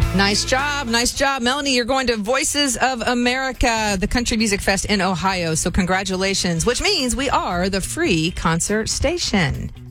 Nice job. Nice job. Melanie, you're going to Voices of America, the Country Music Fest in Ohio. So congratulations, which means we are the free concert station.